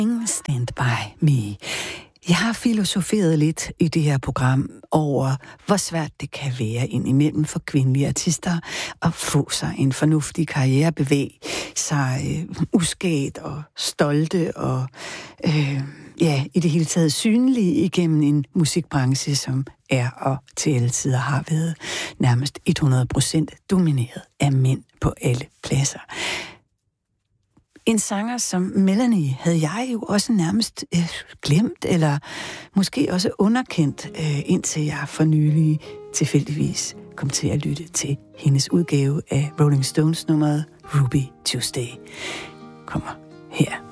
Stand By Me. Jeg har filosoferet lidt i det her program over, hvor svært det kan være indimellem for kvindelige artister at få sig en fornuftig karriere, bevæge sig uskædt og stolte og i det hele taget synlige igennem en musikbranche, som er og til alle tider har været nærmest 100% domineret af mænd på alle pladser. En sanger som Melanie havde jeg jo også nærmest glemt, eller måske også underkendt, indtil jeg for nylig tilfældigvis kom til at lytte til hendes udgave af Rolling Stones nummeret Ruby Tuesday. Kommer her.